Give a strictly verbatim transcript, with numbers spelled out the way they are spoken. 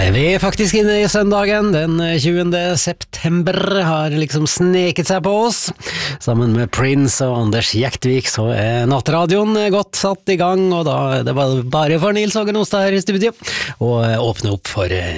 er vi faktisk inne i søndagen. Den tjuende september har liksom sneket seg på oss. Sammen med Prince og Anders Jektvik så er nattradioen godt satt i gang, og da det var bare for Nils Hågen Ostad her i studio å åpne opp for